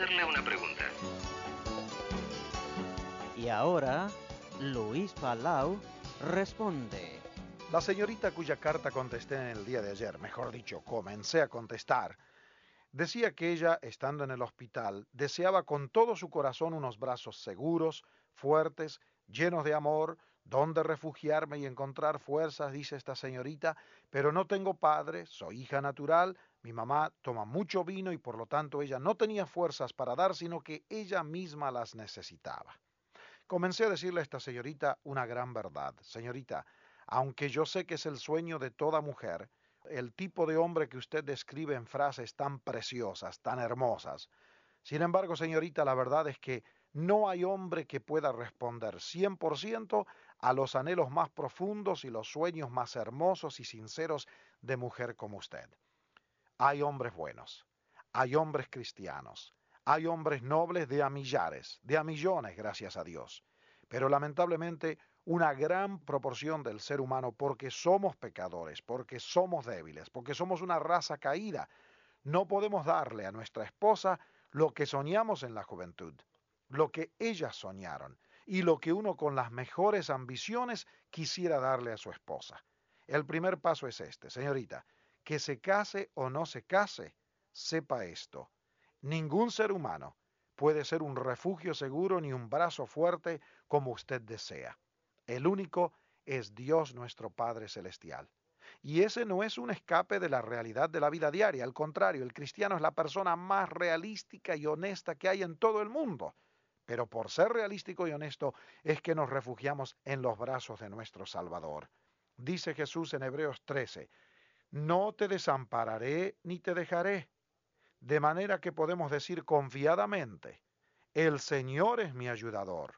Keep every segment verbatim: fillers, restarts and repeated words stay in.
hacerle una pregunta. Y ahora, Luis Palau responde. La señorita cuya carta contesté en el día de ayer, mejor dicho, comencé a contestar, decía que ella, estando en el hospital, deseaba con todo su corazón unos brazos seguros, fuertes, llenos de amor, donde refugiarme y encontrar fuerzas, dice esta señorita, pero no tengo padre, soy hija natural, mi mamá toma mucho vino y por lo tanto ella no tenía fuerzas para dar, sino que ella misma las necesitaba. Comencé a decirle a esta señorita una gran verdad. Señorita, aunque yo sé que es el sueño de toda mujer, el tipo de hombre que usted describe en frases tan preciosas, tan hermosas. Sin embargo, señorita, la verdad es que no hay hombre que pueda responder cien por ciento a los anhelos más profundos y los sueños más hermosos y sinceros de mujer como usted. Hay hombres buenos, hay hombres cristianos, hay hombres nobles de a millares, de a millones, gracias a Dios. Pero lamentablemente una gran proporción del ser humano, porque somos pecadores, porque somos débiles, porque somos una raza caída, no podemos darle a nuestra esposa lo que soñamos en la juventud, lo que ellas soñaron y lo que uno con las mejores ambiciones quisiera darle a su esposa. El primer paso es este, señorita, que se case o no se case, sepa esto. Ningún ser humano puede ser un refugio seguro ni un brazo fuerte como usted desea. El único es Dios nuestro Padre Celestial. Y ese no es un escape de la realidad de la vida diaria. Al contrario, el cristiano es la persona más realística y honesta que hay en todo el mundo. Pero por ser realístico y honesto es que nos refugiamos en los brazos de nuestro Salvador. Dice Jesús en Hebreos trece, no te desampararé ni te dejaré. De manera que podemos decir confiadamente, el Señor es mi ayudador.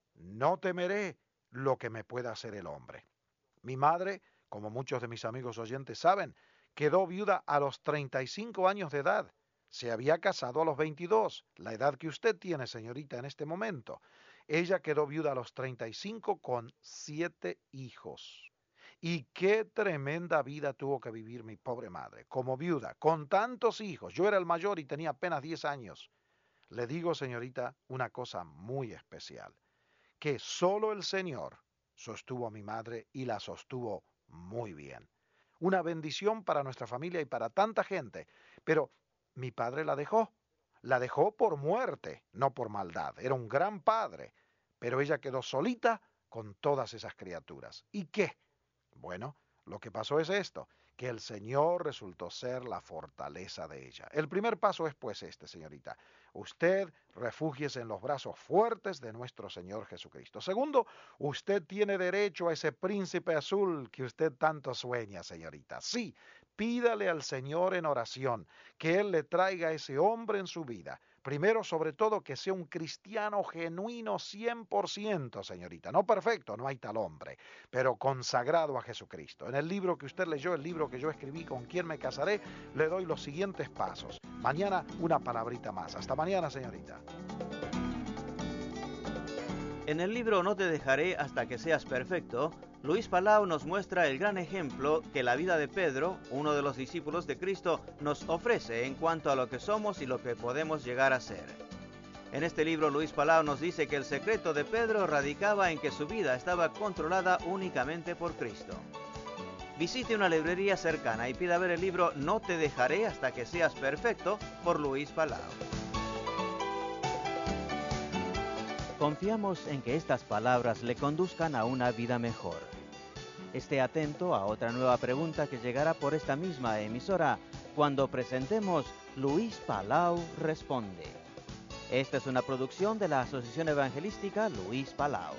No temeré lo que me pueda hacer el hombre. Mi madre, como muchos de mis amigos oyentes saben, quedó viuda a los treinta y cinco años de edad. Se había casado a los veintidós, la edad que usted tiene, señorita, en este momento. Ella quedó viuda a los treinta y cinco con siete hijos. Y qué tremenda vida tuvo que vivir mi pobre madre, como viuda, con tantos hijos. Yo era el mayor y tenía apenas diez años. Le digo, señorita, una cosa muy especial, que solo el Señor sostuvo a mi madre y la sostuvo muy bien. Una bendición para nuestra familia y para tanta gente. Pero mi padre la dejó. La dejó por muerte, no por maldad. Era un gran padre. Pero ella quedó solita con todas esas criaturas. ¿Y qué? Bueno, lo que pasó es esto, que el Señor resultó ser la fortaleza de ella. El primer paso es pues este, señorita. Usted refúgiese en los brazos fuertes de nuestro Señor Jesucristo. Segundo, usted tiene derecho a ese príncipe azul que usted tanto sueña, señorita. Sí, pídale al Señor en oración que Él le traiga a ese hombre en su vida. Primero, sobre todo, que sea un cristiano genuino cien por ciento, señorita. No perfecto, no hay tal hombre, pero consagrado a Jesucristo. En el libro que usted leyó, el libro que yo escribí, ¿Con quién me casaré?, le doy los siguientes pasos. Mañana una palabrita más. Hasta mañana, señorita. En el libro No te dejaré hasta que seas perfecto, Luis Palau nos muestra el gran ejemplo que la vida de Pedro, uno de los discípulos de Cristo, nos ofrece en cuanto a lo que somos y lo que podemos llegar a ser. En este libro, Luis Palau nos dice que el secreto de Pedro radicaba en que su vida estaba controlada únicamente por Cristo. Visite una librería cercana y pida ver el libro No te dejaré hasta que seas perfecto por Luis Palau. Confiamos en que estas palabras le conduzcan a una vida mejor. Esté atento a otra nueva pregunta que llegará por esta misma emisora cuando presentemos Luis Palau Responde. Esta es una producción de la Asociación Evangelística Luis Palau.